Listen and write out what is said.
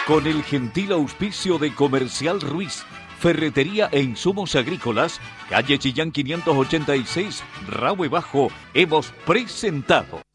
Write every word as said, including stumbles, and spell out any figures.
Con el gentil auspicio de Comercial Ruiz, Ferretería e Insumos Agrícolas, calle Chillán quinientos ochenta y seis, Rahue Bajo, hemos presentado